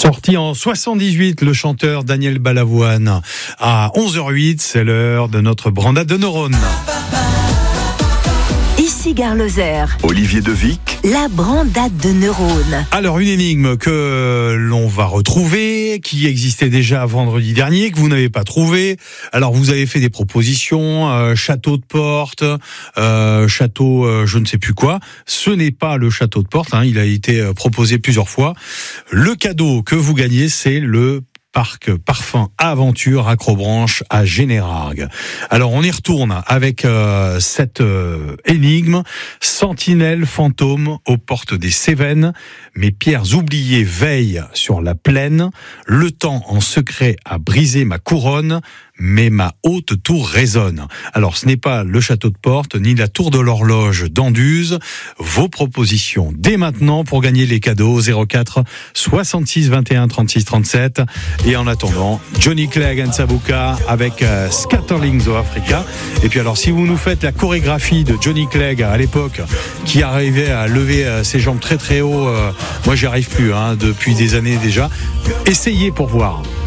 Sorti en 78, le chanteur Daniel Balavoine. À 11h08, c'est l'heure de notre brandade de neurones. Ici Gare Lozère. Olivier Devic. La brandade de neurones. Alors, une énigme que l'on va retrouver, qui existait déjà vendredi dernier, que vous n'avez pas trouvé. Alors, vous avez fait des propositions, château de Porte, château je ne sais plus quoi. Ce n'est pas le château de Porte, il a été proposé plusieurs fois. Le cadeau que vous gagnez, c'est le parc Parfum Aventure Acrobranche à Générargues. Alors on y retourne avec cette énigme. Sentinelle fantôme aux portes des Cévennes, mes pierres oubliées veillent sur la plaine, le temps en secret a brisé ma couronne, mais ma haute tour résonne. Alors ce n'est pas le château de Porte, ni la tour de l'horloge d'Anduze. Vos propositions dès maintenant pour gagner les cadeaux 04 66 21 36 37. Et en attendant, Johnny Clegg and Sabuka avec Scatterlings of Africa. Et puis alors si vous nous faites la chorégraphie de Johnny Clegg à l'époque, qui arrivait à lever ses jambes très très haut, moi j'y arrive plus depuis des années déjà. Essayez pour voir.